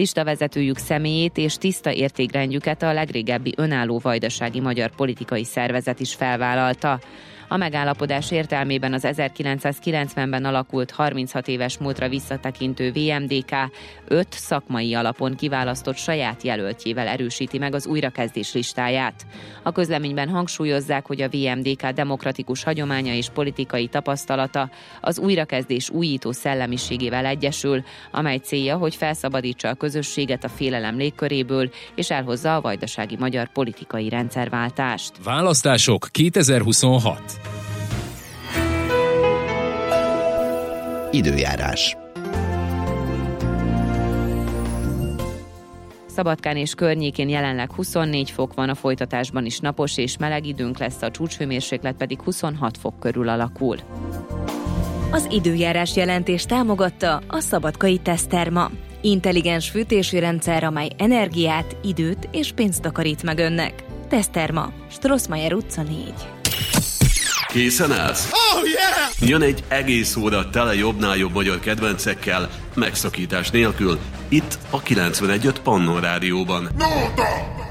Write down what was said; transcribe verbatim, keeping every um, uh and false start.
Listavezetőjük személyét és tiszta értékrendjüket a legrégebbi önálló vajdasági magyar politikai szervezet is felvállalta. A megállapodás értelmében az ezerkilencszázkilencvenben alakult harminchat éves múltra visszatekintő vé em dé ká öt szakmai alapon kiválasztott saját jelöltjével erősíti meg az újrakezdés listáját. A közleményben hangsúlyozzák, hogy a vé em dé ká demokratikus hagyománya és politikai tapasztalata az újrakezdés újító szellemiségével egyesül, amely célja, hogy felszabadítsa a közösséget a félelem légköréből és elhozza a vajdasági magyar politikai rendszerváltást. Választások kétezer-huszonhat. Időjárás. Szabadkán és környékén jelenleg huszonnégy fok van, a folytatásban is napos és meleg időnk lesz, a csúcshőmérséklet pedig huszonhat fok körül alakul. Az időjárás jelentés támogatta a Szabadkai Teszterma. Intelligens fűtési rendszer, amely energiát, időt és pénzt takarít meg önnek. Teszterma, Strossmayer utca négy. Készen állsz? Oh, yeah! Jön egy egész óra tele jobbnál jobb magyar kedvencekkel, megszakítás nélkül, itt a kilencvenegy öt Pannon Rádióban. Nóta!